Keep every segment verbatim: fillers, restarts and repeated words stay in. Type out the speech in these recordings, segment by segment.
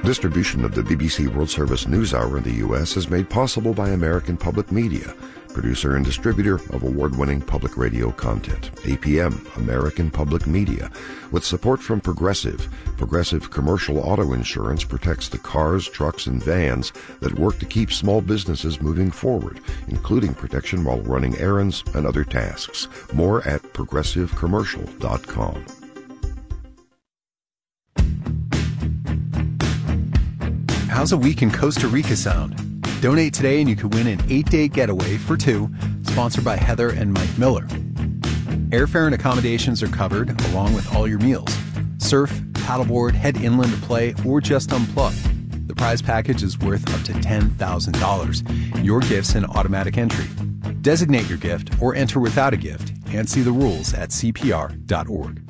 Distribution of the B B C World Service NewsHour in the U S is made possible by American Public Media, producer and distributor of award-winning public radio content. A P M, American Public Media, with support from Progressive. Progressive Commercial Auto Insurance protects the cars, trucks, and vans that work to keep small businesses moving forward, including protection while running errands and other tasks. More at progressive commercial dot com. How's a week in Costa Rica sound? Donate today and you could win an eight-day getaway for two, sponsored by Heather and Mike Miller. Airfare and accommodations are covered, along with all your meals. Surf, paddleboard, head inland to play, or just unplug. The prize package is worth up to ten thousand dollars. Your gift's an automatic entry. Designate your gift or enter without a gift and see the rules at c p r dot org.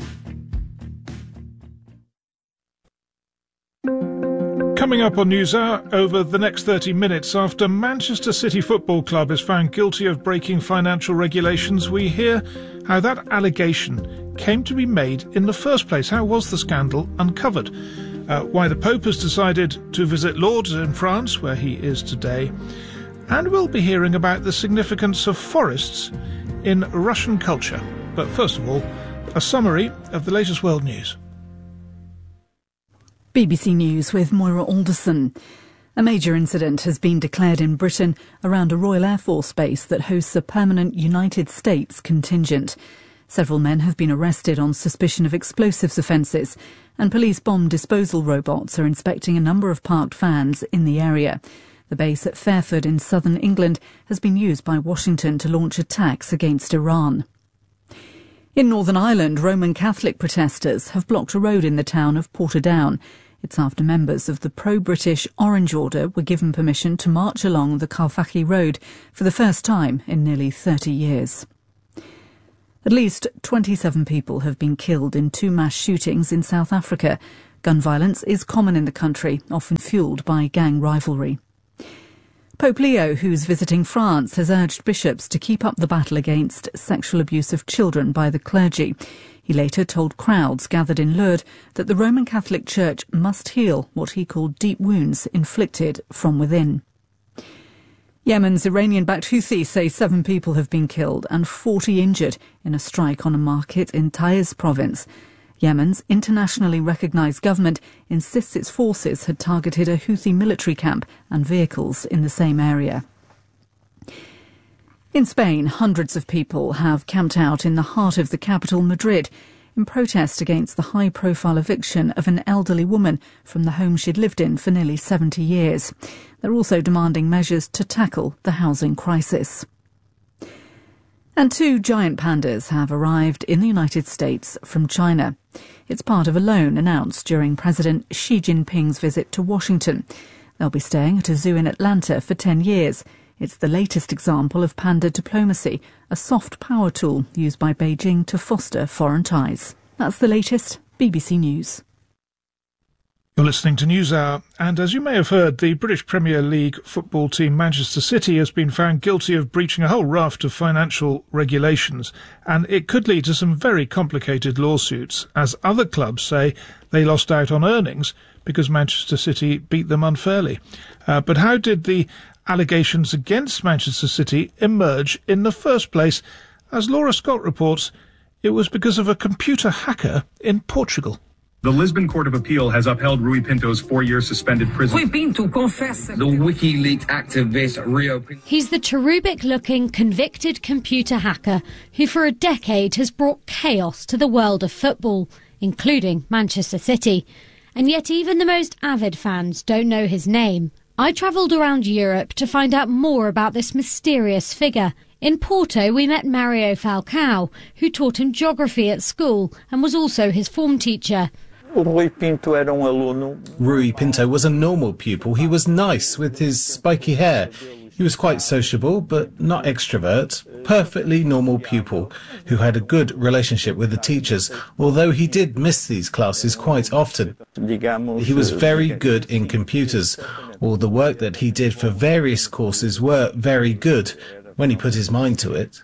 Coming up on NewsHour, over the next thirty minutes, after Manchester City Football Club is found guilty of breaking financial regulations, we hear how that allegation came to be made in the first place. How was the scandal uncovered? Uh, why the Pope has decided to visit Lourdes in France, where he is today. And we'll be hearing about the significance of forests in Russian culture. But first of all, a summary of the latest world news. B B C News with Moira Alderson. A major incident has been declared in Britain around a Royal Air Force base that hosts a permanent United States contingent. Several men have been arrested on suspicion of explosives offences, and police bomb disposal robots are inspecting a number of parked vans in the area. The base at Fairford in southern England has been used by Washington to launch attacks against Iran. In Northern Ireland, Roman Catholic protesters have blocked a road in the town of Portadown. It's after members of the pro-British Orange Order were given permission to march along the Carfacci Road for the first time in nearly thirty years. At least twenty-seven people have been killed in two mass shootings in South Africa. Gun violence is common in the country, often fuelled by gang rivalry. Pope Leo, who's visiting France, has urged bishops to keep up the battle against sexual abuse of children by the clergy. He later told crowds gathered in Lourdes that the Roman Catholic Church must heal what he called deep wounds inflicted from within. Yemen's Iranian-backed Houthis say seven people have been killed and forty injured in a strike on a market in Taiz province. Yemen's internationally recognised government insists its forces had targeted a Houthi military camp and vehicles in the same area. In Spain, hundreds of people have camped out in the heart of the capital, Madrid, in protest against the high-profile eviction of an elderly woman from the home she'd lived in for nearly seventy years. They're also demanding measures to tackle the housing crisis. And two giant pandas have arrived in the United States from China. It's part of a loan announced during President Xi Jinping's visit to Washington. They'll be staying at a zoo in Atlanta for ten years. It's the latest example of panda diplomacy, a soft power tool used by Beijing to foster foreign ties. That's the latest. B B C News. You're listening to NewsHour, and as you may have heard, the British Premier League football team Manchester City has been found guilty of breaching a whole raft of financial regulations, and it could lead to some very complicated lawsuits, as other clubs say they lost out on earnings because Manchester City beat them unfairly. Uh, but how did the allegations against Manchester City emerge in the first place? As Laura Scott reports, it was because of a computer hacker in Portugal. The Lisbon Court of Appeal has upheld Rui Pinto's four-year suspended prison. Rui Pinto confessa. The WikiLeaks activist Rio Pinto. He's the cherubic-looking convicted computer hacker who for a decade has brought chaos to the world of football, including Manchester City. And yet even the most avid fans don't know his name. I travelled around Europe to find out more about this mysterious figure. In Porto, we met Mario Falcao, who taught him geography at school and was also his form teacher. Rui Pinto era um aluno. Rui Pinto was a normal pupil. He was nice with his spiky hair. He was quite sociable, but not extrovert. Perfectly normal pupil who had a good relationship with the teachers, although he did miss these classes quite often. He was very good in computers. All the work that he did for various courses were very good when he put his mind to it.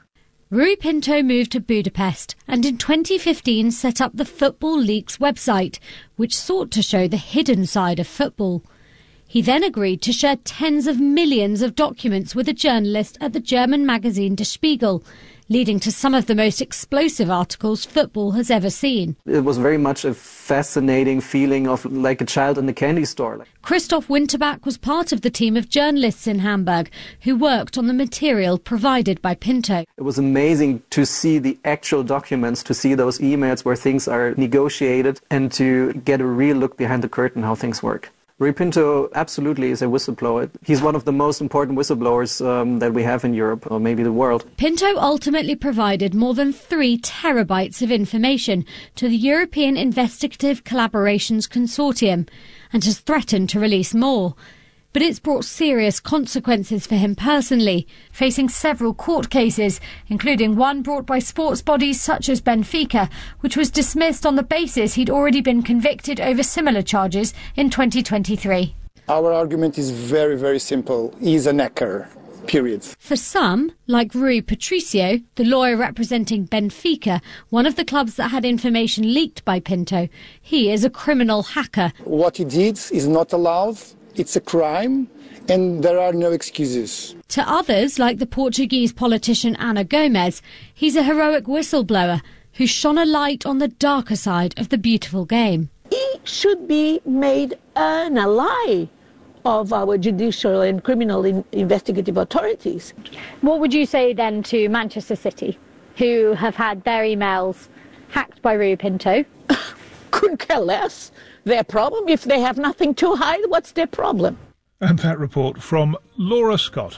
Rui Pinto moved to Budapest and in twenty fifteen set up the Football Leaks website, which sought to show the hidden side of football. He then agreed to share tens of millions of documents with a journalist at the German magazine Der Spiegel, leading to some of the most explosive articles football has ever seen. It was very much a fascinating feeling of like a child in a candy store. Christoph Winterbach was part of the team of journalists in Hamburg who worked on the material provided by Pinto. It was amazing to see the actual documents, to see those emails where things are negotiated and to get a real look behind the curtain how things work. Rui Pinto absolutely is a whistleblower. He's one of the most important whistleblowers um, that we have in Europe, or maybe the world. Pinto ultimately provided more than three terabytes of information to the European Investigative Collaborations Consortium and has threatened to release more. But it's brought serious consequences for him personally, facing several court cases, including one brought by sports bodies such as Benfica, which was dismissed on the basis he'd already been convicted over similar charges in twenty twenty-three. Our argument is very, very simple. He's an hacker, period. For some, like Rui Patricio, the lawyer representing Benfica, one of the clubs that had information leaked by Pinto, he is a criminal hacker. What he did is not allowed. It's a crime, and there are no excuses. To others, like the Portuguese politician Ana Gomes, he's a heroic whistleblower who shone a light on the darker side of the beautiful game. He should be made an ally of our judicial and criminal in investigative authorities. What would you say then to Manchester City, who have had their emails hacked by Rui Pinto? Couldn't care less. Their problem, if they have nothing to hide, what's their problem? And that report from Laura Scott.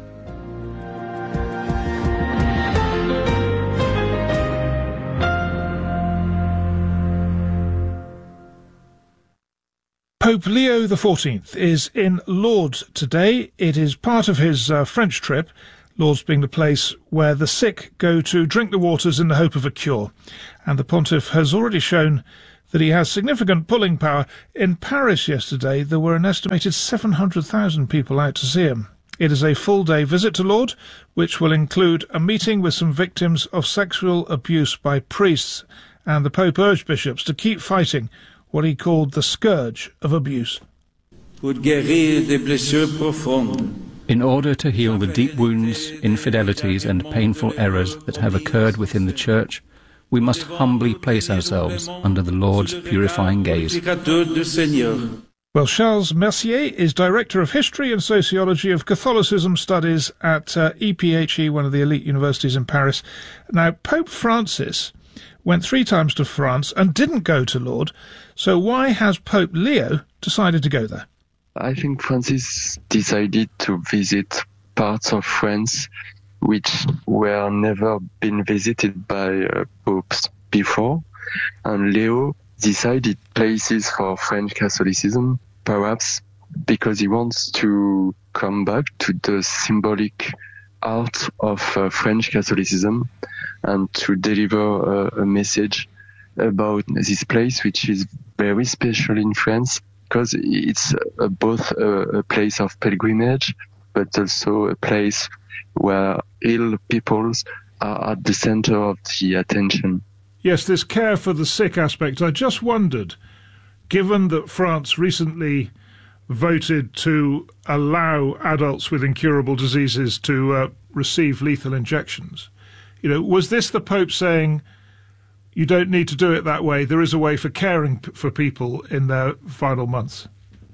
Pope Leo the fourteenth is in Lourdes today. It is part of his uh, French trip, Lourdes being the place where the sick go to drink the waters in the hope of a cure. And the pontiff has already shown that he has significant pulling power. In Paris yesterday, there were an estimated seven hundred thousand people out to see him. It is a full-day visit to Lourdes, which will include a meeting with some victims of sexual abuse by priests, and the Pope urged bishops to keep fighting what he called the scourge of abuse. In order to heal the deep wounds, infidelities and painful errors that have occurred within the Church, we must humbly place ourselves under the Lord's purifying gaze. Well, Charles Mercier is Director of History and Sociology of Catholicism Studies at uh, E P H E, one of the elite universities in Paris. Now, Pope Francis went three times to France and didn't go to Lourdes, so why has Pope Leo decided to go there? I think Francis decided to visit parts of France which were never been visited by uh, popes before. And Leo decided places for French Catholicism, perhaps because he wants to come back to the symbolic art of uh, French Catholicism and to deliver uh, a message about this place, which is very special in France, because it's uh, both a, a place of pilgrimage, but also a place where ill peoples are at the center of the attention. Yes, this care for the sick aspect. I just wondered, given that France recently voted to allow adults with incurable diseases to uh, receive lethal injections, you know, was this the Pope saying, you don't need to do it that way, there is a way for caring p- for people in their final months?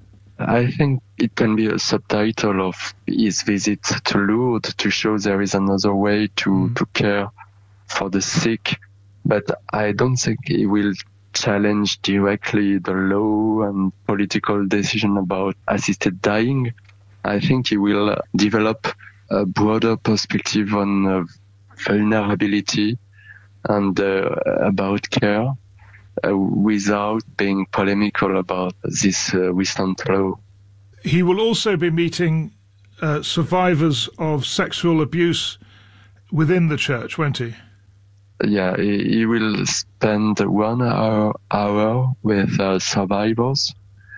I think it can be a subtitle of his visit to Lourdes to show there is another way to, mm. to care for the sick. But I don't think he will challenge directly the law and political decision about assisted dying. I think he will develop a broader perspective on uh, vulnerability and uh, about care, Uh, without being polemical about this uh, recent law. He will also be meeting uh, survivors of sexual abuse within the Church, won't he? Yeah, he, he will spend one hour, hour with uh, survivors,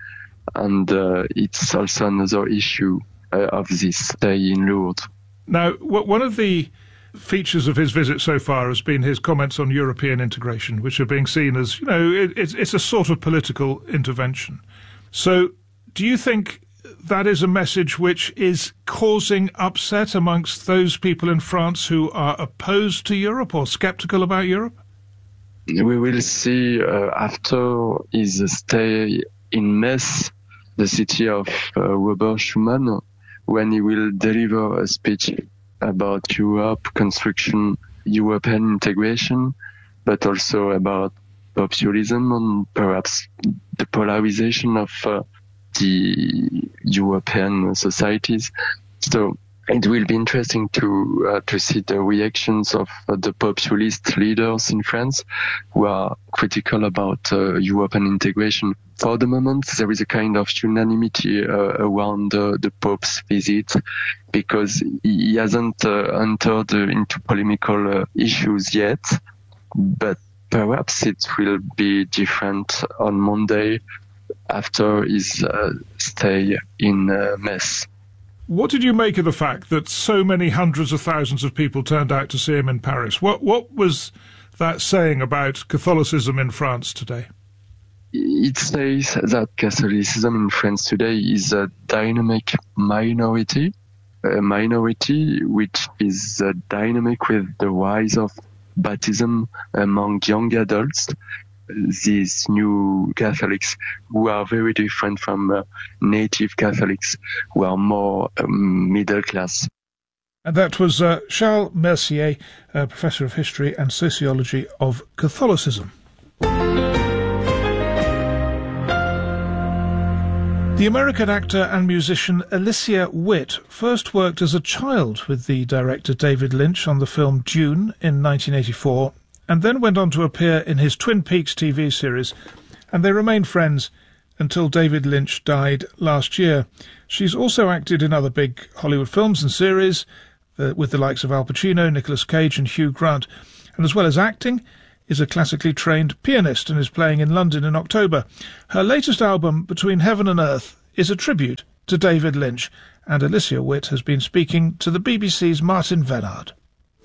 and uh, it's also another issue uh, of this day in Lourdes. Now, w- one of the features of his visit so far has been his comments on European integration, which are being seen as, you know, it, it's, it's a sort of political intervention. So do you think that is a message which is causing upset amongst those people in France who are opposed to Europe or sceptical about Europe? We will see uh, after his stay in Metz, the city of uh, Robert Schuman, when he will deliver a speech about Europe, construction, European integration, but also about populism and perhaps the polarization of uh, the European societies. So it will be interesting to uh, to see the reactions of uh, the populist leaders in France who are critical about uh, European integration. For the moment, there is a kind of unanimity uh, around uh, the Pope's visit because he hasn't uh, entered uh, into polemical uh, issues yet, but perhaps it will be different on Monday after his uh, stay in uh, Metz. What did you make of the fact that so many hundreds of thousands of people turned out to see him in Paris? What what was that saying about Catholicism in France today? It says that Catholicism in France today is a dynamic minority, a minority which is uh, dynamic with the rise of baptism among young adults. These new Catholics who are very different from uh, native Catholics who are more um, middle class. And that was uh, Charles Mercier, uh, Professor of History and Sociology of Catholicism. The American actor and musician Alicia Witt first worked as a child with the director David Lynch on the film Dune in nineteen eighty-four, and then went on to appear in his Twin Peaks T V series, and they remained friends until David Lynch died last year. She's also acted in other big Hollywood films and series, uh, with the likes of Al Pacino, Nicolas Cage and Hugh Grant, and as well as acting, is a classically trained pianist and is playing in London in October. Her latest album, Between Heaven and Earth, is a tribute to David Lynch, and Alicia Witt has been speaking to the B B C's Martin Vennard.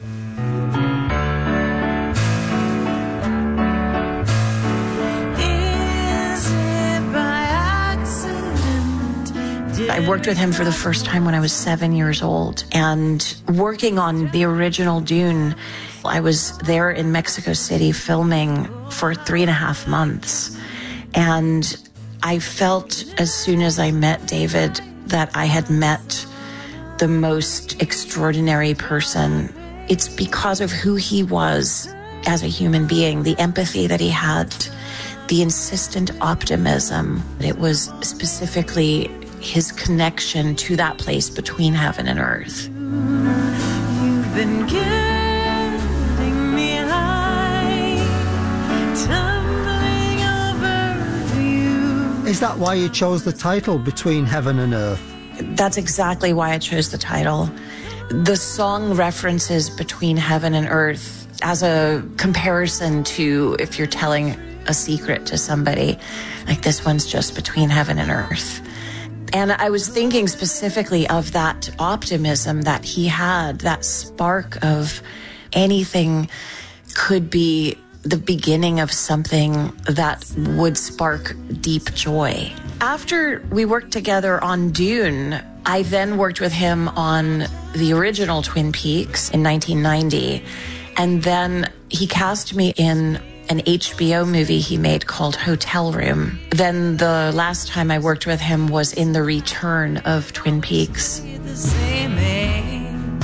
I worked with him for the first time when I was seven years old, and working on the original Dune, I was there in Mexico City filming for three and a half months. And I felt as soon as I met David that I had met the most extraordinary person. It's because of who he was as a human being, the empathy that he had, the insistent optimism. It was specifically his connection to that place between heaven and earth. You've been getting me high, tumbling over you. Is that why you chose the title, Between Heaven and Earth? That's exactly why I chose the title. The song references between heaven and earth as a comparison to if you're telling a secret to somebody, like this one's just between heaven and earth. And I was thinking specifically of that optimism that he had, that spark of anything could be the beginning of something that would spark deep joy. After we worked together on Dune, I then worked with him on the original Twin Peaks in nineteen ninety. And then he cast me in an H B O movie he made called Hotel Room. Then the last time I worked with him was in The Return of Twin Peaks. The same age,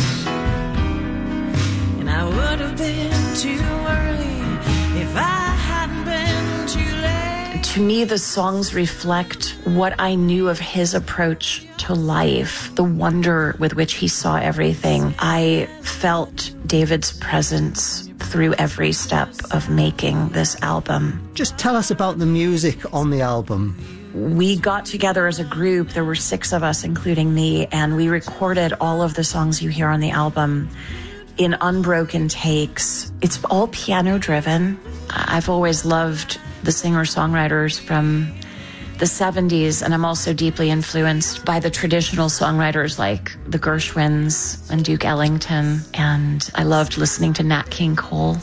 and I would have been too early if I hadn't been too late. To me, the songs reflect what I knew of his approach to life, the wonder with which he saw everything. I felt David's presence through every step of making this album. Just tell us about the music on the album. We got together as a group. There were six of us, including me, and we recorded all of the songs you hear on the album in unbroken takes. It's all piano driven. I've always loved the singer-songwriters from the seventies, and I'm also deeply influenced by the traditional songwriters like the Gershwins and Duke Ellington, and I loved listening to Nat King Cole.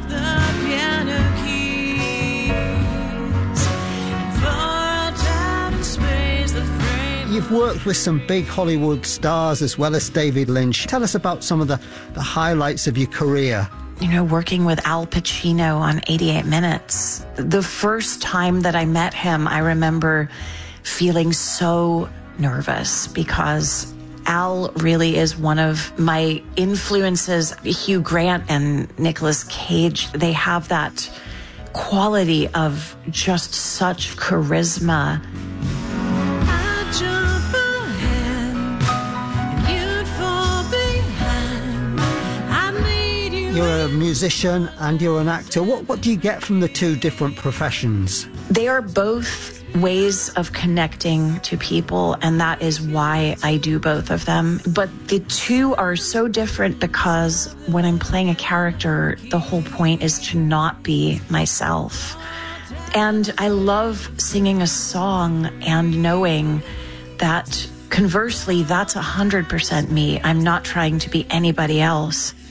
You've worked with some big Hollywood stars as well as David Lynch. Tell us about some of the, the highlights of your career. You know, working with Al Pacino on eighty-eight minutes. The first time that I met him, I remember feeling so nervous because Al really is one of my influences. Hugh Grant and Nicolas Cage, they have that quality of just such charisma. You're a musician and you're an actor. What, what do you get from the two different professions? They are both ways of connecting to people, and that is why I do both of them. But the two are so different because when I'm playing a character, the whole point is to not be myself. And I love singing a song and knowing that conversely, that's one hundred percent me. I'm not trying to be anybody else.